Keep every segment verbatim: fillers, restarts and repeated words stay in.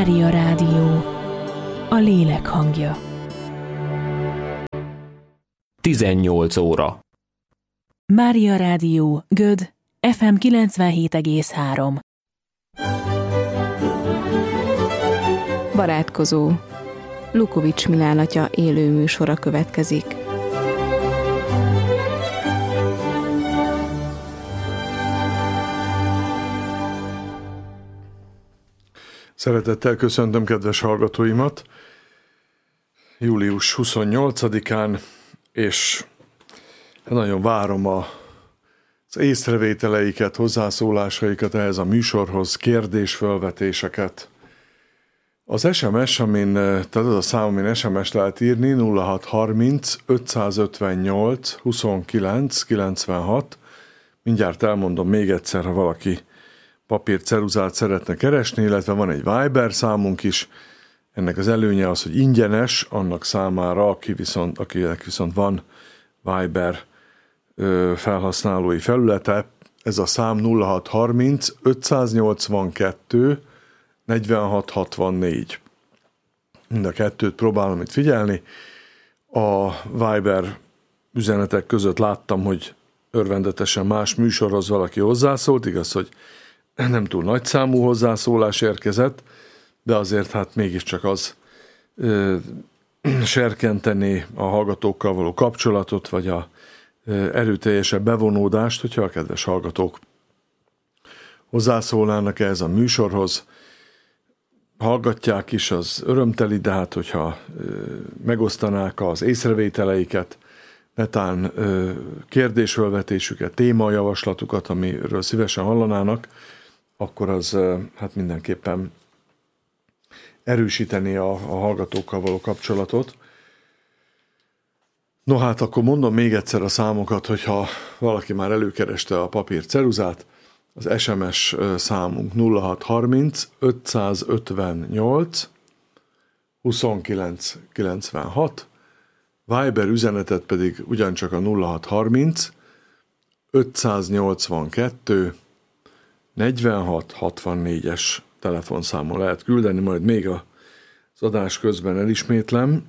Mária Rádió, a lélek hangja. tizennyolc óra. Mária Rádió, Göd, ef em kilencvenhét egész három. Barátkozó. Lukovics Milán atya élő műsora következik. Szeretettel köszöntöm kedves hallgatóimat július huszonnyolcadikán, és nagyon várom a, az észrevételeiket, hozzászólásaikat ehhez a műsorhoz, kérdésfölvetéseket. Az es em es, amin, tehát az a szám, amin es em es lehet írni, nulla hat harminc ötszázötvennyolc huszonkilenc kilencvenhat. Mindjárt elmondom még egyszer, ha valaki papírceruzát szeretne keresni, illetve van egy Viber számunk is. Ennek az előnye az, hogy ingyenes annak számára, aki viszont, akinek viszont van Viber ö, felhasználói felülete. Ez a szám nulla hat harminc ötszáznyolcvankettő negyvenhat hatvannégy. Mind a kettőt próbálom itt figyelni. A Viber üzenetek között láttam, hogy örvendetesen más műsorhoz valaki hozzászólt, igaz, hogy nem túl nagy számú hozzászólás érkezett, de azért hát mégiscsak az ö, serkenteni a hallgatókkal való kapcsolatot, vagy a ö, erőteljesebb bevonódást, hogyha a kedves hallgatók hozzászólnának ehhez a műsorhoz. Hallgatják is, az örömteli, de hát hogyha ö, megosztanák az észrevételeiket, netán ö, kérdésfölvetésüket, témajavaslatukat, amiről szívesen hallanának, akkor az hát mindenképpen erősíteni a, a hallgatókkal való kapcsolatot. No hát akkor mondom még egyszer a számokat, hogyha valaki már előkereste a papír ceruzát, az es em es számunk nulla hat harminc ötszázötvennyolc huszonkilenc kilencvenhat, Viber üzenetet pedig ugyancsak a nulla hat harminc ötszáznyolcvankettő negyvenhat hatvannégyes telefonszámon lehet küldeni, majd még az adás közben elismétlem,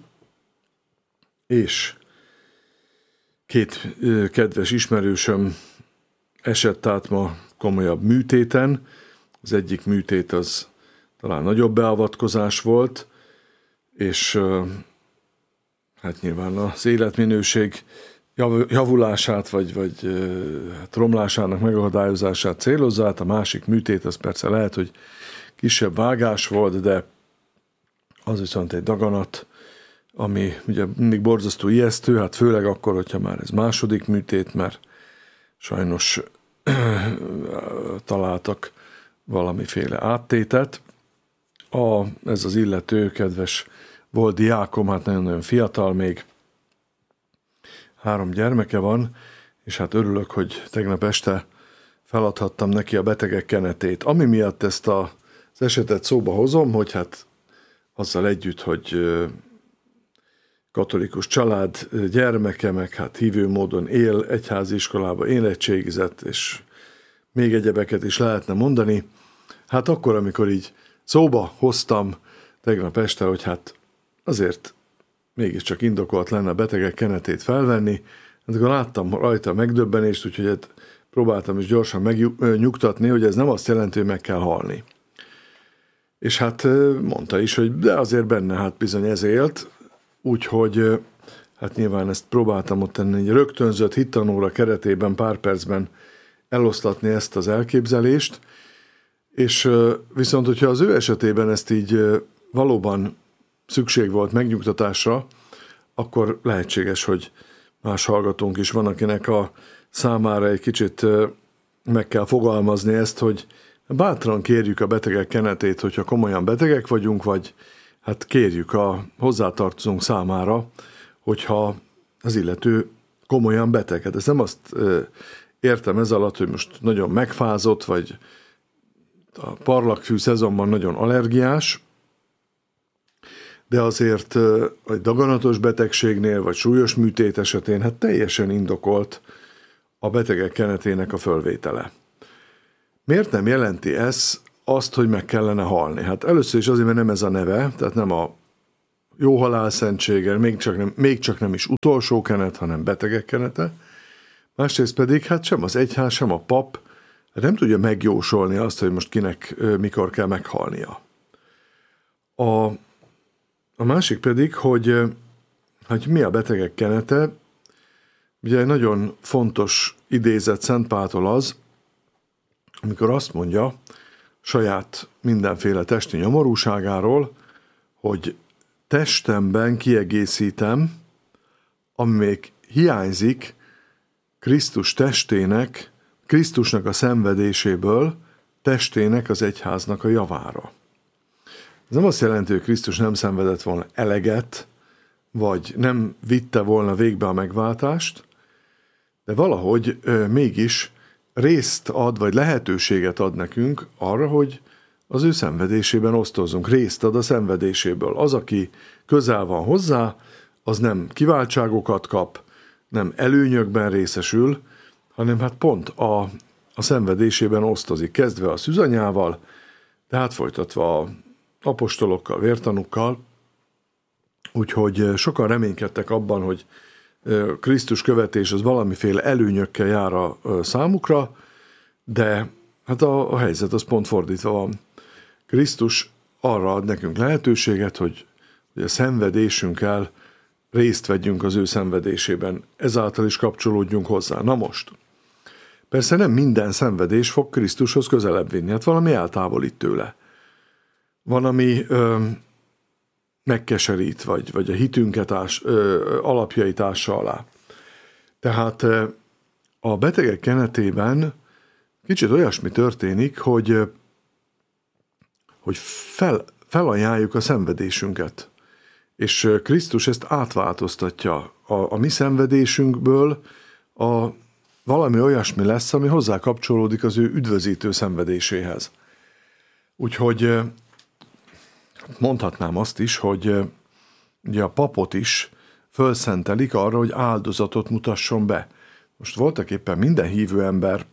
és két kedves ismerősöm esett át ma komolyabb műtéten. Az egyik műtét az talán nagyobb beavatkozás volt, és hát nyilván az életminőség javulását, vagy, vagy hát romlásának megakadályozását célozza. Hát a másik műtét az persze lehet, hogy kisebb vágás volt, de az viszont egy daganat, ami ugye mindig borzasztó ijesztő, hát főleg akkor, hogyha már ez második műtét, mert sajnos találtak valamiféle áttétet. A, ez az illető, kedves volt diákom, hát nagyon-nagyon fiatal még, három gyermeke van, és hát örülök, hogy tegnap este feladhattam neki a betegek kenetét. Ami miatt ezt a, az esetet szóba hozom, hogy hát azzal együtt, hogy katolikus család gyermeke, meg hát hívő módon él, egyházi iskolába érettségizett, és még egyebeket is lehetne mondani. Hát akkor, amikor így szóba hoztam tegnap este, hogy hát azért mégiscsak indokolt lenne a betegek kenetét felvenni, akkor láttam rajta a megdöbbenést, úgyhogy hát próbáltam is gyorsan megnyugtatni, hogy ez nem azt jelenti, hogy meg kell halni. És hát mondta is, hogy de azért benne hát bizony ez élt, úgyhogy hát nyilván ezt próbáltam ott tenni egy rögtönzött hittanóra keretében pár percben eloszlatni ezt az elképzelést, és viszont, hogyha az ő esetében ezt így valóban szükség volt megnyugtatásra, akkor lehetséges, hogy más hallgatónk is van, akinek a számára egy kicsit meg kell fogalmazni ezt, hogy bátran kérjük a betegek kenetét, hogyha komolyan betegek vagyunk, vagy hát kérjük a hozzátartozónk számára, hogyha az illető komolyan beteg. Hát ezt nem azt értem ez alatt, hogy most nagyon megfázott, vagy a parlagfű szezonban nagyon allergiás, de azért egy daganatos betegségnél, vagy súlyos műtét esetén hát teljesen indokolt a betegek kenetének a fölvétele. Miért nem jelenti ez azt, hogy meg kellene halni. Hát először is azért, mert nem ez a neve, tehát nem a jó halál szentsége, még csak nem, még csak nem is utolsó kenet, hanem betegek kenete. Másrészt pedig hát sem az egyház, sem a pap nem tudja megjósolni azt, hogy most kinek mikor kell meghalnia. A, a másik pedig, hogy, hogy mi a betegek kenete. Ugye egy nagyon fontos idézet Szent Páltól az, amikor azt mondja saját mindenféle testi nyomorúságáról, hogy testemben kiegészítem, ami még hiányzik Krisztus testének, Krisztusnak a szenvedéséből, testének, az egyháznak a javára. Ez nem azt jelenti, hogy Krisztus nem szenvedett volna eleget, vagy nem vitte volna végbe a megváltást, de valahogy ö, mégis részt ad, vagy lehetőséget ad nekünk arra, hogy az ő szenvedésében osztozzunk, részt ad a szenvedéséből. Az, aki közel van hozzá, az nem kiváltságokat kap, nem előnyökben részesül, hanem hát pont a, a szenvedésében osztozik, kezdve a szűzanyával, tehát folytatva a apostolokkal, vértanukkal, úgyhogy sokan reménykedtek abban, hogy Krisztus követés az valamiféle előnyökkel jár a számukra, de hát a, a helyzet az pont fordítva van. Krisztus arra ad nekünk lehetőséget, hogy, hogy a szenvedésünkkel részt vegyünk az ő szenvedésében, ezáltal is kapcsolódjunk hozzá. Na most, persze nem minden szenvedés fog Krisztushoz közelebb vinni, hát valami eltávolít tőle. Van, ami ö, megkeserít, vagy, vagy a hitünket ás, ö, alapjait ássa alá. Tehát ö, a betegek kenetében kicsit olyasmi történik, hogy, hogy fel, felajánljuk a szenvedésünket. És Krisztus ezt átváltoztatja. A, a mi szenvedésünkből a, valami olyasmi lesz, ami hozzá kapcsolódik az ő üdvözítő szenvedéséhez. Úgyhogy mondhatnám azt is, hogy ugye a papot is fölszentelik arra, hogy áldozatot mutasson be. Most voltak éppen minden hívő ember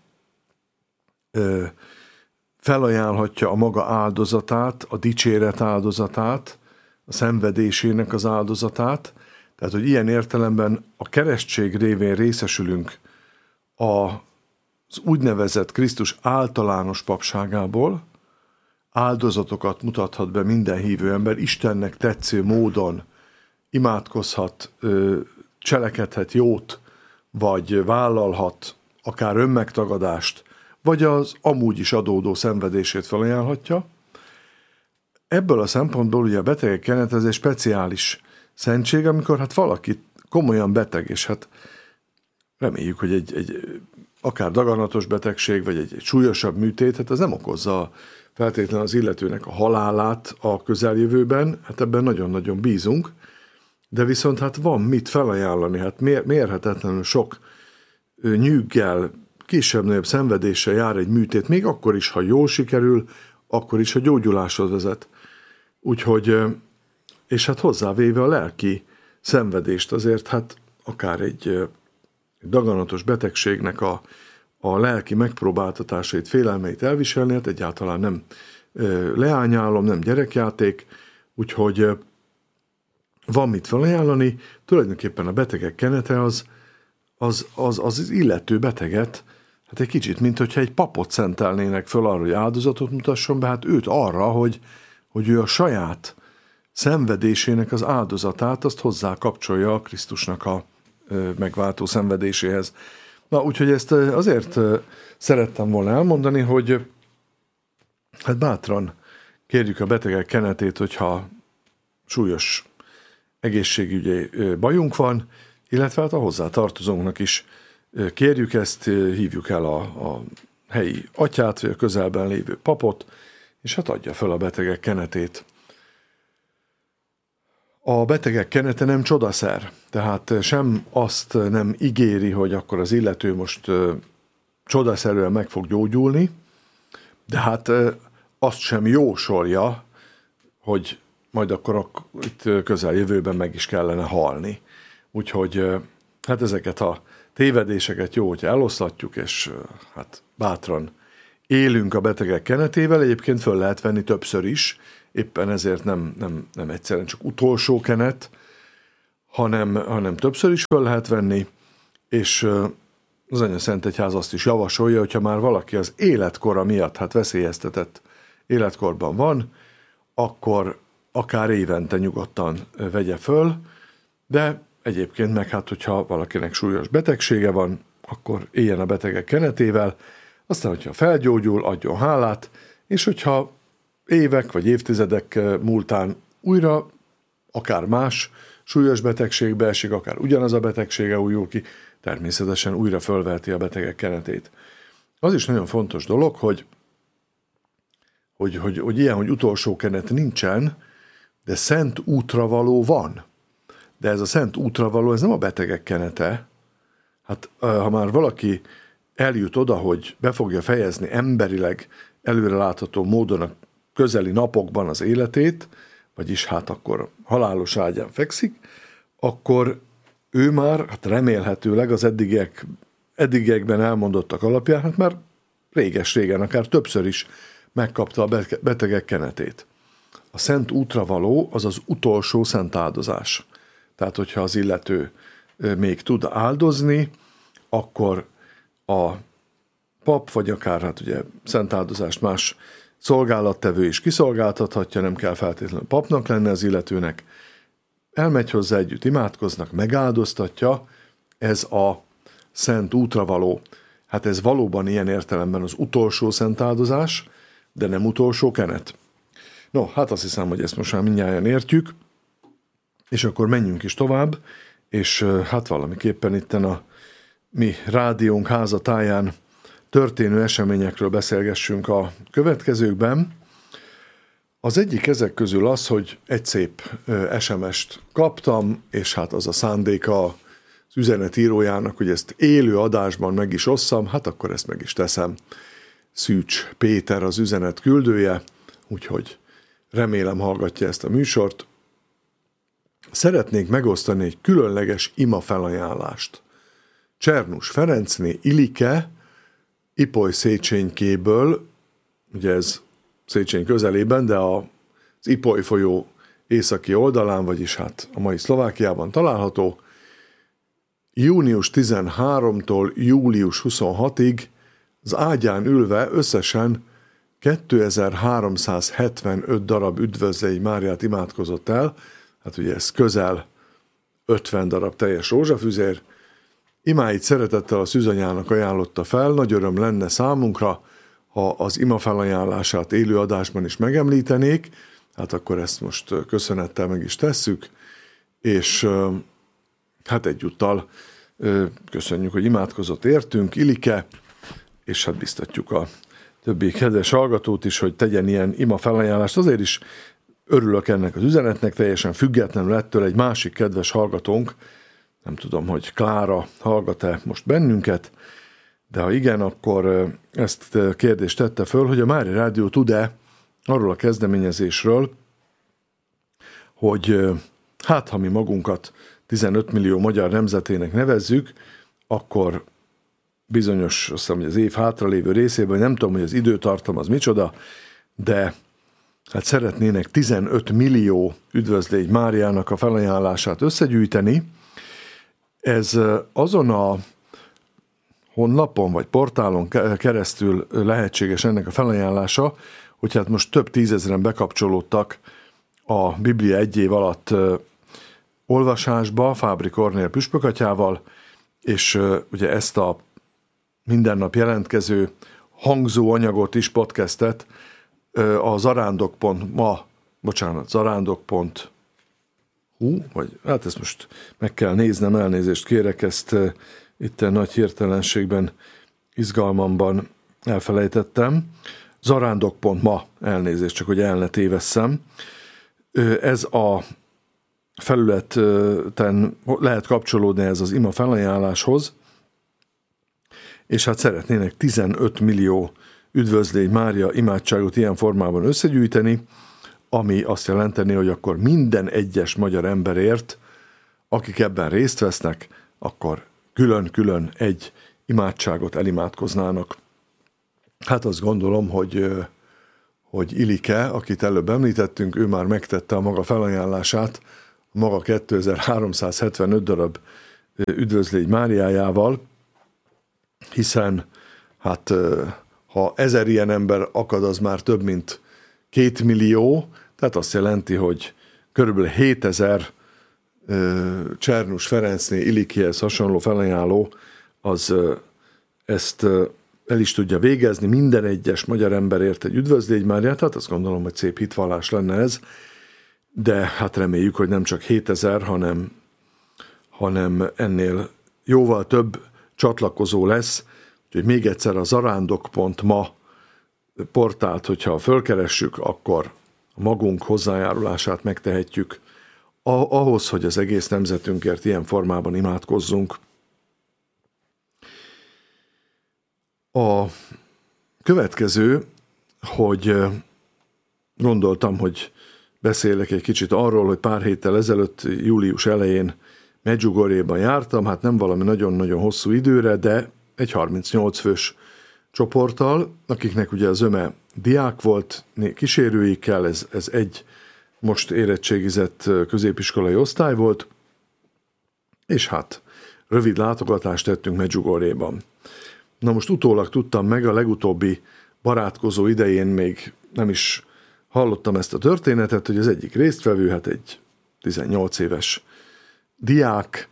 ö, felajánlhatja a maga áldozatát, a dicséret áldozatát, a szenvedésének az áldozatát, tehát, hogy ilyen értelemben a keresztség révén részesülünk az úgynevezett Krisztus általános papságából, áldozatokat mutathat be minden hívő ember, Istennek tetsző módon imádkozhat, cselekedhet jót, vagy vállalhat akár önmegtagadást, vagy az amúgy is adódó szenvedését felajánlhatja. Ebből a szempontból ugye a betegek kenete ez egy speciális szentség, amikor hát valaki komolyan beteg, és hát reméljük, hogy egy, egy akár daganatos betegség, vagy egy, egy súlyosabb műtét, hát ez nem okozza feltétlenül az illetőnek a halálát a közeljövőben, hát ebben nagyon-nagyon bízunk, de viszont hát van mit felajánlani, hát mér, mérhetetlenül sok nyűggel, kisebb-nagyobb szenvedéssel jár egy műtét, még akkor is, ha jól sikerül, akkor is, ha gyógyuláshoz vezet. Úgyhogy, és hát hozzávéve a lelki szenvedést, azért hát akár egy, egy daganatos betegségnek a, a lelki megpróbáltatásait, félelmeit elviselni, hát egyáltalán nem leányálom, nem gyerekjáték, úgyhogy van mit felajánlani, tulajdonképpen a betegek kenete az az, az, az, az illető beteget, hát egy kicsit, mint hogyha egy papot szentelnének föl arra, hogy áldozatot mutasson be, hát őt arra, hogy, hogy ő a saját szenvedésének az áldozatát, azt hozzá kapcsolja a Krisztusnak a megváltó szenvedéséhez. Na, úgyhogy ezt azért szerettem volna elmondani, hogy hát bátran kérjük a betegek kenetét, hogyha súlyos egészségügyi bajunk van, illetve hát a hozzá tartozónknak is kérjük ezt, hívjuk el a, a helyi atyát, vagy a közelben lévő papot, és hát adja fel a betegek kenetét. A betegek kenete nem csodaszer, tehát sem azt nem ígéri, hogy akkor az illető most csodaszerűen meg fog gyógyulni, de hát azt sem jósolja, hogy majd akkor itt közeljövőben meg is kellene halni. Úgyhogy hát ezeket a tévedéseket jó, hogyha eloszlatjuk, és hát bátran élünk a betegek kenetével, egyébként föl lehet venni többször is, éppen ezért nem, nem, nem egyszerűen csak utolsó kenet, hanem, hanem többször is föl lehet venni, és az Anyaszentegyház azt is javasolja, hogyha már valaki az életkora miatt, hát veszélyeztetett életkorban van, akkor akár évente nyugodtan vegye föl, de egyébként meg hát, hogyha valakinek súlyos betegsége van, akkor éljen a betegek kenetével, aztán, hogyha felgyógyul, adjon hálát, és hogyha évek vagy évtizedek múltán újra akár más súlyos betegségbe esik, akár ugyanaz a betegsége újul ki, természetesen újra fölveheti a betegek kenetét. Az is nagyon fontos dolog, hogy, hogy, hogy, hogy ilyen, hogy utolsó kenet nincsen, de szent útravaló van. De ez a szent útravaló, ez nem a betegek kenete. Hát ha már valaki eljut oda, hogy be fogja fejezni emberileg előrelátható módon a közeli napokban az életét, vagyis hát akkor halálos ágyán fekszik, akkor ő már, hát remélhetőleg az eddigiek, eddigiekben elmondottak alapján, hát már réges-régen, akár többször is megkapta a betegek kenetét. A szent útravaló az az utolsó szent áldozás. Tehát, hogyha az illető még tud áldozni, akkor a pap, vagy akár hát ugye szent áldozást más szolgálattevő is kiszolgáltathatja, nem kell feltétlenül papnak lenni az illetőnek, elmegy hozzá együtt, imádkoznak, megáldoztatja, ez a szent útravaló. Hát ez valóban ilyen értelemben az utolsó szent áldozás, de nem utolsó kenet. No, hát azt hiszem, hogy ezt most már mindnyájan értjük, és akkor menjünk is tovább, és hát valamiképpen itten a mi rádiónk házatáján történő eseményekről beszélgessünk a következőkben. Az egyik ezek közül az, hogy egy szép es em est kaptam, és hát az a szándéka az üzenetírójának, hogy ezt élő adásban meg is osszam, hát akkor ezt meg is teszem. Szűcs Péter az üzenet küldője, úgyhogy remélem hallgatja ezt a műsort. Szeretnék megosztani egy különleges ima felajánlást. Csernus Ferencné Ilike Ipoly Széchenyikéből, ugye ez Széchenyi közelében, de az Ipoly folyó északi oldalán, vagyis hát a mai Szlovákiában található, június tizenharmadikától július huszonhatodikáig az ágyán ülve összesen kétezer-háromszázhetvenöt darab Üdvözlégy Máriát imádkozott el, hát ugye ez közel ötven darab teljes rózsafüzér. Imáit szeretettel a szűzanyának ajánlotta fel, nagy öröm lenne számunkra, ha az ima felajánlását élő adásban is megemlítenék, hát akkor ezt most köszönettel meg is tesszük, és hát egyúttal köszönjük, hogy imádkozott értünk, Ilike, és hát biztatjuk a többi kedves hallgatót is, hogy tegyen ilyen ima felajánlást. Azért is örülök ennek az üzenetnek, teljesen függetlenül ettől egy másik kedves hallgatónk, nem tudom, hogy Klára hallgat-e most bennünket, de ha igen, akkor ezt kérdést tette föl, hogy a Mária Rádió tud-e arról a kezdeményezésről, hogy hát ha mi magunkat tizenöt millió magyar nemzetének nevezzük, akkor bizonyos, azt hiszem, hogy az év hátralévő részében, nem tudom, hogy az időtartam az micsoda, de hát szeretnének tizenöt millió Üdvözlégy Máriának a felajánlását összegyűjteni. Ez azon a honlapon vagy portálon keresztül lehetséges ennek a felajánlása, hogy hát most több tízezren bekapcsolódtak a Biblia egy év alatt olvasásba Fábri Kornél püspökatyával, és ugye ezt a minden nap jelentkező hangzó anyagot is, podcastet a zarándok pont ma, bocsánat, zarándok pont hu, vagy hát ezt most meg kell néznem, elnézést kérek, ezt itt nagy hirtelenségben, izgalmamban elfelejtettem. zarándok pont ma, elnézést, csak hogy el ne tévesszem. Ez a felületen lehet kapcsolódni ez az ima felajánláshoz, és hát szeretnének tizenöt millió Üdvözlégy Mária imádságot ilyen formában összegyűjteni, ami azt jelenteni, hogy akkor minden egyes magyar emberért, akik ebben részt vesznek, akkor külön-külön egy imádságot elimádkoznának. hát azt gondolom, hogy, hogy Ilike, akit előbb említettünk, ő már megtette a maga felajánlását, a maga kétezer-háromszázhetvenöt darab Üdvözlégy Máriájával, hiszen hát ha ezer ilyen ember akad, az már több mint két millió, tehát azt jelenti, hogy körülbelül hétezer Csernus Ferencné Ilikéhez hasonló felajánló az ezt el is tudja végezni, minden egyes magyar emberért egy Üdvözlégy Máriát, tehát azt gondolom, hogy szép hitvallás lenne ez, de hát reméljük, hogy nem csak hétezer, hanem, hanem ennél jóval több csatlakozó lesz, úgyhogy még egyszer a zarándok pont ma portált, hogyha fölkeressük, akkor a magunk hozzájárulását megtehetjük ahhoz, hogy az egész nemzetünkért ilyen formában imádkozzunk. A következő, hogy gondoltam, hogy beszélek egy kicsit arról, hogy pár héttel ezelőtt, július elején Medjugorjéban jártam, hát nem valami nagyon-nagyon hosszú időre, de egy harmincnyolc fős csoporttal, akiknek ugye az öme diák volt, kísérőikkel, ez, ez egy most érettségizett középiskolai osztály volt, és hát rövid látogatást tettünk Medjugorjéban. Na most utólag tudtam meg, a legutóbbi barátkozó idején még nem is hallottam ezt a történetet, hogy az egyik résztvevő, hát egy tizennyolc éves diák,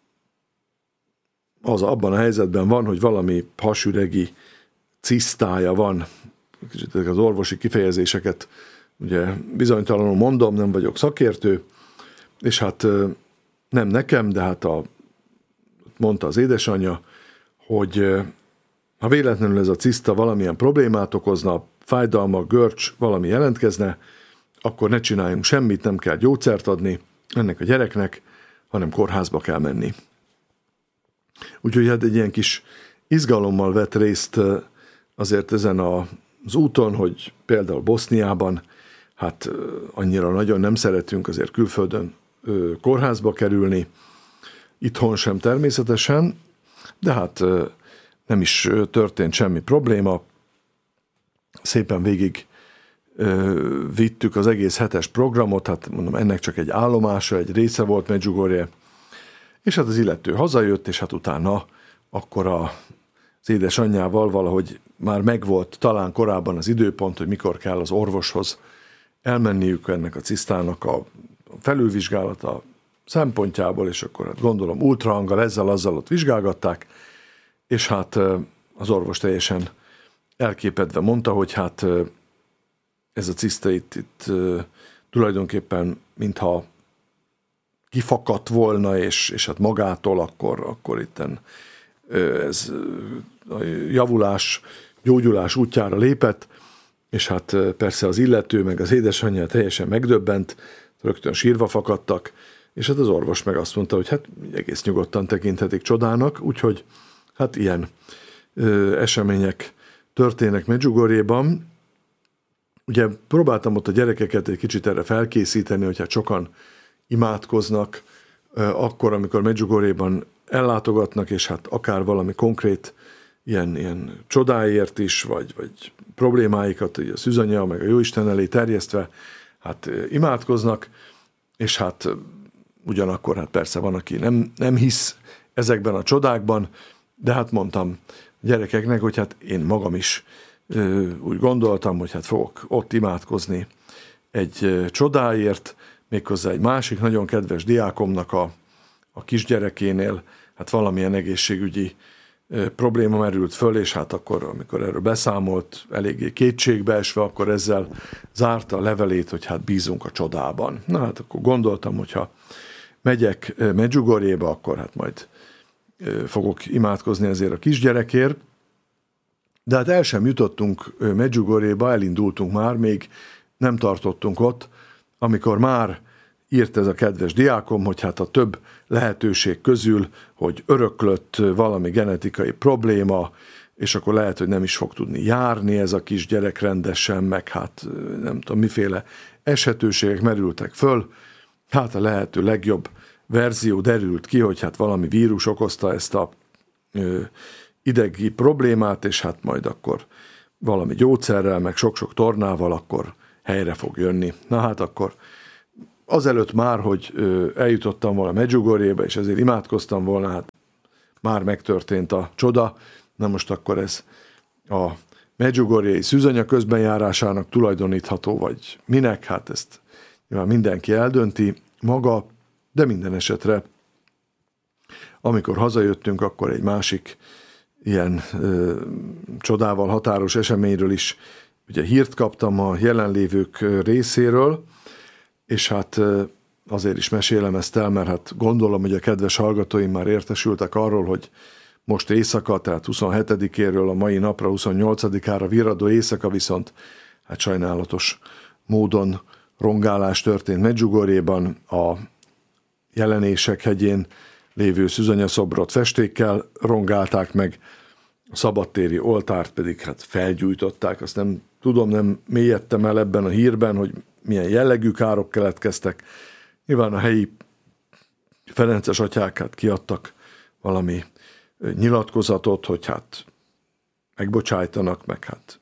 az abban a helyzetben van, hogy valami hasüregi cisztája van, kicsit az orvosi kifejezéseket ugye bizonytalanul mondom, nem vagyok szakértő, és hát nem nekem, de hát a, mondta az édesanyja, hogy ha véletlenül ez a ciszta valamilyen problémát okozna, fájdalma, görcs, valami jelentkezne, akkor ne csináljunk semmit, nem kell gyógyszert adni ennek a gyereknek, hanem kórházba kell menni. Úgyhogy hát egy ilyen kis izgalommal vett részt azért ezen az úton, hogy például Boszniában, hát annyira nagyon nem szeretünk azért külföldön kórházba kerülni, itthon sem természetesen, de hát nem is történt semmi probléma. Szépen végig vittük az egész hetes programot, hát mondom, ennek csak egy állomása, egy része volt Medjugorje, és hát az illető hazajött, és hát utána akkor a, az édesanyjával valahogy már megvolt talán korábban az időpont, hogy mikor kell az orvoshoz elmenniük ennek a cisztának a felülvizsgálata szempontjából, és akkor hát gondolom ultrahanggal ezzel-azzal ott vizsgálgatták, és hát az orvos teljesen elképedve mondta, hogy hát ez a ciszta itt, itt tulajdonképpen mintha kifakadt volna, és, és hát magától akkor, akkor itten ez a javulás, gyógyulás útjára lépett, és hát persze az illető, meg az édesanyja teljesen megdöbbent, rögtön sírva fakadtak, és hát az orvos meg azt mondta, hogy hát egész nyugodtan tekinthetik csodának, úgyhogy hát ilyen ö, események történnek Medjugorjéban. Ugye próbáltam ott a gyerekeket egy kicsit erre felkészíteni, hogy hát sokan imádkoznak ö, akkor, amikor Medjugorjéban ellátogatnak, és hát akár valami konkrét ilyen, ilyen csodáért is, vagy, vagy problémáikat, ugye a szűzanya, meg a Jóisten elé terjesztve, hát imádkoznak, és hát ugyanakkor hát persze van, aki nem, nem hisz ezekben a csodákban, de hát mondtam a gyerekeknek, hogy hát én magam is ö, úgy gondoltam, hogy hát fogok ott imádkozni egy ö, csodáért, méghozzá egy másik nagyon kedves diákomnak a, a kisgyerekénél, hát valamilyen egészségügyi ö, probléma merült föl, és hát akkor, amikor erről beszámolt, eléggé kétségbeesve, akkor ezzel zárta a levelét, hogy hát bízunk a csodában. Na hát akkor gondoltam, hogyha megyek Medjugorjéba, akkor hát majd fogok imádkozni ezért a kisgyerekért. De hát el sem jutottunk Medjugorjéba, elindultunk már, még nem tartottunk ott, amikor már írt ez a kedves diákom, hogy hát a több lehetőség közül, hogy öröklött valami genetikai probléma, és akkor lehet, hogy nem is fog tudni járni ez a kisgyerek rendesen, meg hát nem tudom, miféle esetőségek merültek föl. Hát a lehető legjobb verzió derült ki, hogy hát valami vírus okozta ezt a ö, idegi problémát, és hát majd akkor valami gyógyszerrel, meg sok-sok tornával, akkor helyre fog jönni. Na hát akkor azelőtt már, hogy eljutottam volna Medjugorjébe, és ezért imádkoztam volna, hát már megtörtént a csoda. Na most akkor ez a medjugorjei szűzanya közbenjárásának tulajdonítható, vagy minek, hát ezt nyilván mindenki eldönti maga, de minden esetre, amikor hazajöttünk, akkor egy másik ilyen ö, csodával határos eseményről is ugye hírt kaptam a jelenlévők részéről, és hát ö, azért is mesélem ezt el, mert hát gondolom, hogy a kedves hallgatóim már értesültek arról, hogy most éjszaka, tehát huszonhetedikéről a mai napra, huszonnyolcadikára virradó éjszaka viszont hát sajnálatos módon rongálás történt Medjugorjéban, a Jelenések hegyén lévő szűzanyaszobrot festékkel rongálták meg, a szabadtéri oltárt pedig hát felgyújtották. Azt nem tudom, nem mélyedtem el ebben a hírben, hogy milyen jellegű károk keletkeztek. Nyilván a helyi ferences atyák hát kiadtak valami nyilatkozatot, hogy hát megbocsájtanak, meg hát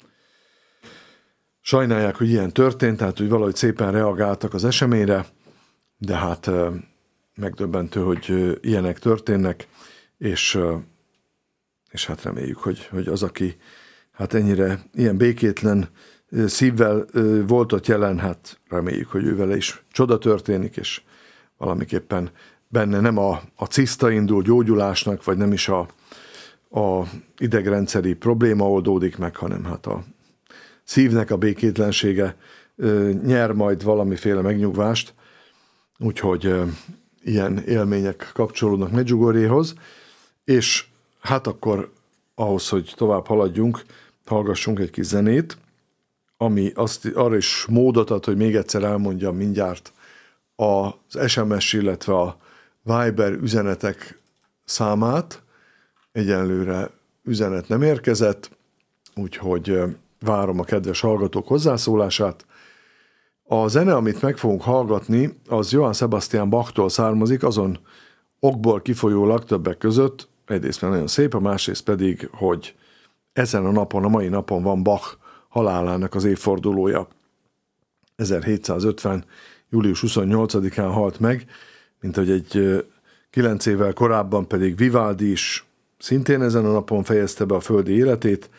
sajnálják, hogy ilyen történt, tehát hogy valahogy szépen reagáltak az eseményre, de hát megdöbbentő, hogy ilyenek történnek, és, és hát reméljük, hogy, hogy az, aki hát ennyire ilyen békétlen szívvel volt ott jelen, hát reméljük, hogy ővele is csoda történik, és valamiképpen benne nem a, a ciszta indul gyógyulásnak, vagy nem is a, a idegrendszeri probléma oldódik meg, hanem hát a szívnek a békétlensége nyer majd valamiféle megnyugvást, úgyhogy ilyen élmények kapcsolódnak Medjugorjéhoz, és hát akkor ahhoz, hogy tovább haladjunk, hallgassunk egy kis zenét, ami azt, arra is módot ad, hogy még egyszer elmondjam mindjárt az es em es, illetve a Viber üzenetek számát. Egyenlőre üzenet nem érkezett, úgyhogy várom a kedves hallgatók hozzászólását. A zene, amit meg fogunk hallgatni, az Johann Sebastian Bachtól származik, azon okból kifolyólag többek között, egyrészt mert nagyon szép, a másrészt pedig, hogy ezen a napon, a mai napon van Bach halálának az évfordulója. ezerhétszázötven. július huszonnyolcadikán halt meg, mint hogy egy kilenc évvel korábban pedig Vivaldi is szintén ezen a napon fejezte be a földi életét,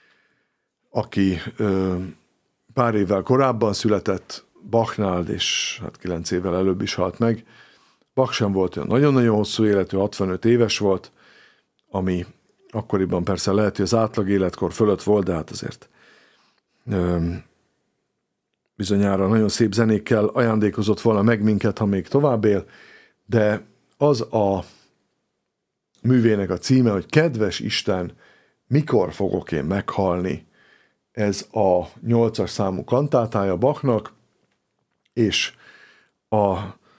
aki ö, pár évvel korábban született Bachnál, és hát kilenc évvel előbb is halt meg. Bach sem volt olyan nagyon-nagyon hosszú életű, hatvanöt éves volt, ami akkoriban persze lehet, hogy az átlag életkor fölött volt, de hát azért ö, bizonyára nagyon szép zenékkel ajándékozott volna meg minket, ha még tovább él, de az a művének a címe, hogy Kedves Isten, mikor fogok én meghalni? Ez a nyolcas számú kantátája Bachnak, és a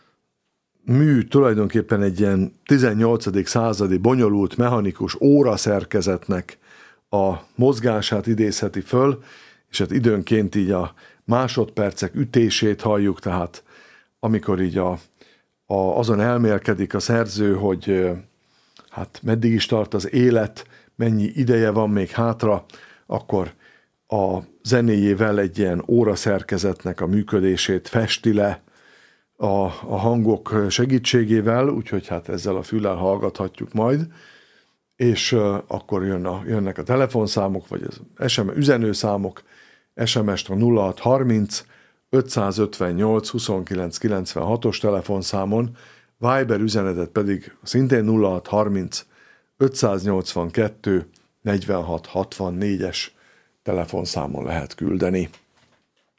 mű tulajdonképpen egy ilyen tizennyolcadik századi bonyolult mechanikus óraszerkezetnek a mozgását idézheti föl, és hát időnként így a másodpercek ütését halljuk, tehát amikor így a, a, azon elmélkedik a szerző, hogy hát meddig is tart az élet, mennyi ideje van még hátra, akkor a zenéjével egy ilyen óraszerkezetnek a működését festi le a, a hangok segítségével, úgyhogy hát ezzel a füllel hallgathatjuk majd, és uh, akkor jön a, jönnek a telefonszámok, vagy az es em es üzenőszámok, es em es-t a nulla hat harminc ötszázötvennyolc huszonkilenc kilencvenhatos telefonszámon, Viber üzenetet pedig szintén nulla hat harminc ötszáznyolcvankettő negyvenhat hatvannégyes telefonszámon lehet küldeni.